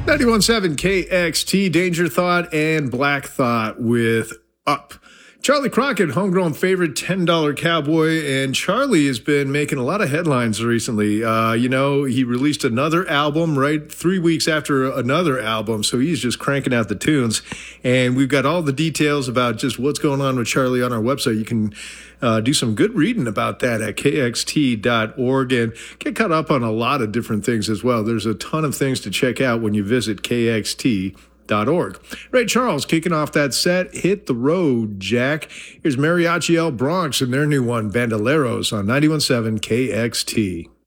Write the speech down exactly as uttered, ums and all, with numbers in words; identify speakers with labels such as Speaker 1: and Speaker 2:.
Speaker 1: ninety-one point seven K X T, Danger Thought and Black Thought with Up. Charlie Crockett, homegrown favorite, ten dollar Cowboy, and Charlie has been making a lot of headlines recently. Uh, you know, he released another album right three weeks after another album, so he's just cranking out the tunes. And we've got all the details about just what's going on with Charlie on our website. You can uh, do some good reading about that at K X T dot org and get caught up on a lot of different things as well. There's a ton of things to check out when you visit K X T dot org. Ray Charles kicking off that set. Hit the road, Jack. Here's Mariachi El Bronx and their new one, Bandoleros, on ninety-one point seven K X T.